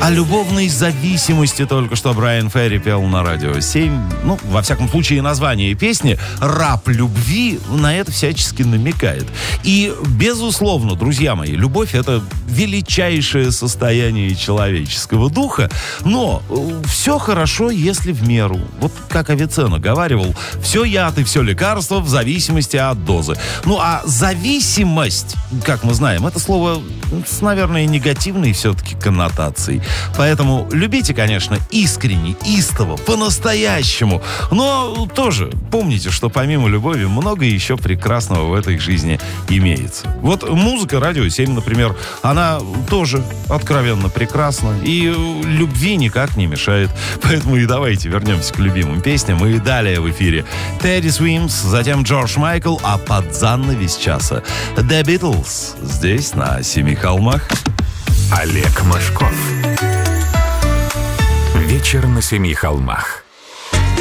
О любовной зависимости только что Брайан Ферри пел на Радио 7. Ну, во всяком случае, название песни «Раб любви» на это всячески намекает. И, безусловно, друзья мои, любовь — это величайшее состояние человеческого духа, но все хорошо, если в меру. Вот как Авиценна говаривал, все яд и все лекарство в зависимости от дозы. Ну, а зависимость, как мы знаем, это слово с, наверное, негативной все-таки коннотацией. Поэтому любите, конечно, искренне, истово, по-настоящему. Но тоже помните, что помимо любови много еще прекрасного в этой жизни имеется. Вот музыка Радио 7, например, она тоже откровенно прекрасна и любви никак не мешает. Поэтому и давайте вернемся к любимым песням. И далее в эфире Teddy Swims, затем Джордж Майкл, а под занавес часа The Beatles здесь на Семи холмах. Олег Мошков. Вечер на Семи холмах.